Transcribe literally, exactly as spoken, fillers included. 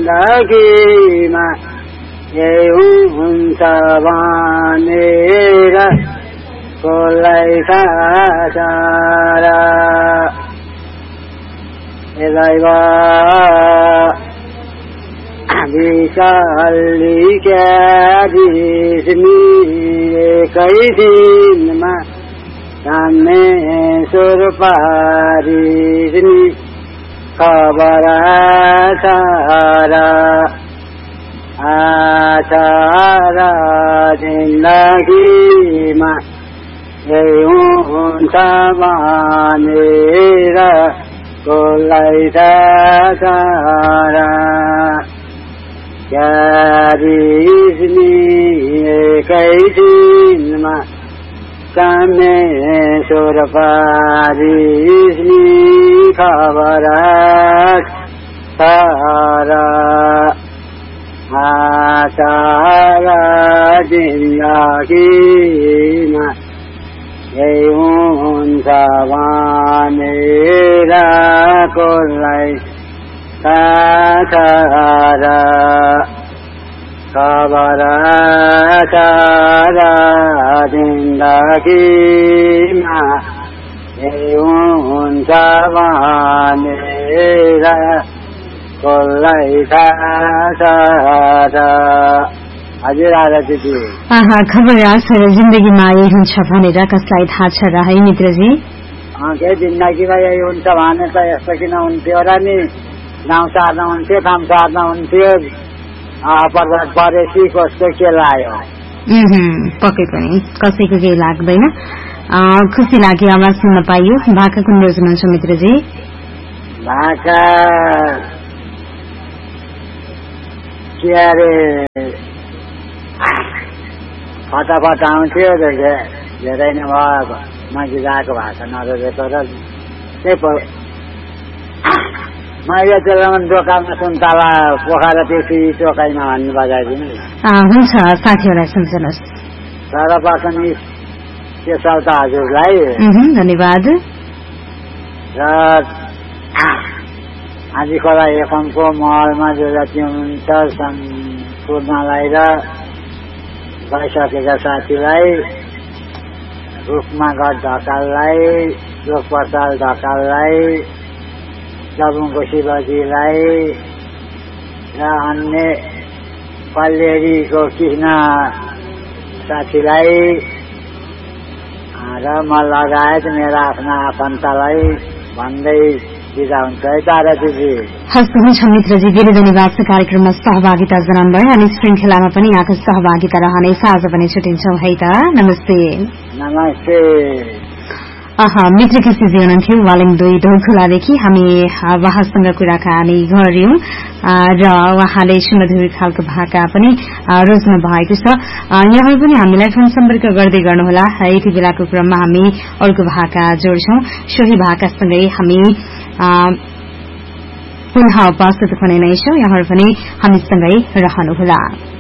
जिन्दगीमा यही हुन्छ भनेर कसलाई थाहा र यसलाई विशाली क्यादिसनी एकै दिनमा सामने सुर पारिसनी खबर आछारा आछारा जिन्दगीमा यही हुन्छ भनेर कसलाई थाहा क्यादिसनी एकै दिनमा सामने सुर पारिसनी खबर आछारा आछारा जिन्दगीमा यही हुन्छ भनेर कसलाई थाहा खबर आछारा जिन्दगीमा यही हुन्छ भनेर कसलाई थाहा हजुर आधा दिदी खबर आछारा जिन्दगीमा यही हुन्छ भनेर कसलाई थाहा छ र है मित्रजी के जिन्दगीमा यही हुन्छ भने त यस्तो किन हुन्थ्यो र नि गाउँ सार्न हुन्थ्यो काम सार्न हुन्थ्यो पर्वत परेपछि कसको के लाग्यो पक्कै पनि कसैको केही लाग्दैन खुसी लाग्यो आवाज सुन्न पाइयो भाका कुन रोज्नुहुन्छ मित्रजी भाका के अरे फटाफट आउँथ्यो धेरै नै भयो मैले गएको भाषा नरोजेको र त्यही मैले त्यो दोकानमा सुन्तला पोखरा त्यसै टोकाइमा भन्नु बजाइदिनु हुन्छ साथीहरूलाई सम्झनुहोस् तर पनि त्यो सल्ता हजुरलाई धन्यवाद र आदि खोला एफएमको महलमा जो जति हुनुहुन्छ सम्पूर्णलाई र भइसकेका साथीलाई रूपमा गढ ढकाललाई लोकप्रसाद ढकाललाई लबुङको शिवजीलाई र अन्य पल्लेरीको कृष्ण साथीलाई र म लगायत मेरा आफ्ना आफन्तलाई भन्दै बिदा हुन्छ है तारा दिदी हस् हुन्छ मित्रजी धेरै धन्यवाद छ कार्यक्रममा सहभागिता जनाउनु भयो अनि श्रृंखलामा पनि यहाँको सहभागिता रहने आज पनि छुटिन्छौँ है त नमस्ते नमस्ते मित्र केसीजी हुनुहुन्थ्यो वालिङ दुई ढोलखोलादेखि हामी उहाँसँग कुराकानी गर्यौं र उहाँले सुमधुर खालको भाका पनि रोज्नु भएको छ यहाँ पनि हामीलाई फोन सम्पर्क गर्दै गर्नुहोला यति बेलाको क्रममा हामी अर्को भाका जोड्छौं सोही भाकासँगै हामी पुनः उपस्थित हुने नै छौं यहाँ पनि हामीसँगै रहनुहोला।